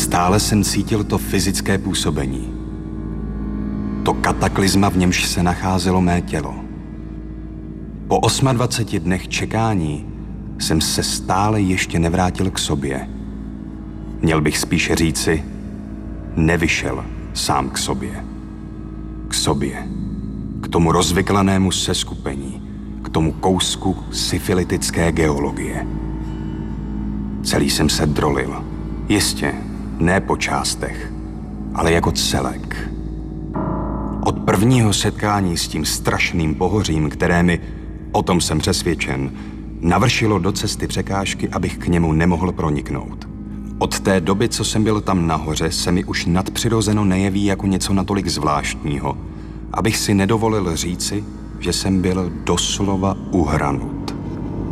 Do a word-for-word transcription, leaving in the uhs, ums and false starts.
Stále jsem cítil to fyzické působení. To kataklizma, v němž se nacházelo mé tělo. Po osmadvaceti dnech čekání jsem se stále ještě nevrátil k sobě. Měl bych spíše říci, nevyšel sám k sobě. K sobě. K tomu rozvyklanému seskupení. K tomu kousku syfilitické geologie. Celý jsem se drolil. Jistě, ne po částech, ale jako celek. Od prvního setkání s tím strašným pohořím, které mi, o tom jsem přesvědčen, navršilo do cesty překážky, abych k němu nemohl proniknout. Od té doby, co jsem byl tam nahoře, se mi už nadpřirozeno nejeví jako něco natolik zvláštního, abych si nedovolil říci, že jsem byl doslova uhranut.